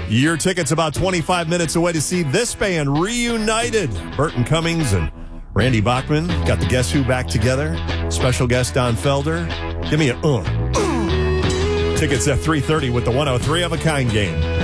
Your ticket's about 25 minutes away to see this band reunited. Burton Cummings and Randy Bachman got the Guess Who back together. Special guest Don Felder. Give me a Tickets at 3:30 with the 103 of a Kind game.